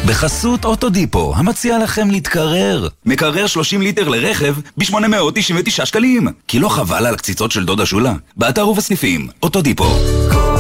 בחסות אוטודיפו, המציע לכם להתקרר. מקרר 30 ליטר לרכב ב-899 שקלים. כי לא חבל על הקציצות של דודה שולה? באתר ובסניפים, אוטודיפו.